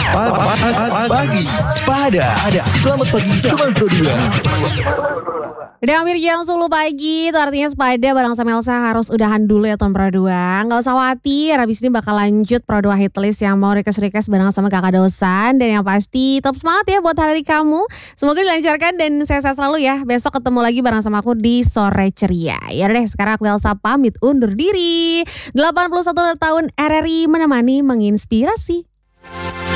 Pagi Spada. Selamat pagi teman Pro 2. Udah hampir jam 10 pagi, itu artinya Sepada bareng sama Elsa harus udahan dulu ya Ton Pro 2. Gak usah khawatir, habis ini bakal lanjut Pro 2 Hitlist yang mau request bareng sama kakak dosan. Dan yang pasti tetap semangat ya buat hari kamu. Semoga dilancarkan dan sehat-sehat selalu ya. Besok ketemu lagi bareng sama aku di Sore Ceria. Ya deh, sekarang aku Elsa pamit undur diri. 81 tahun RRI menemani menginspirasi.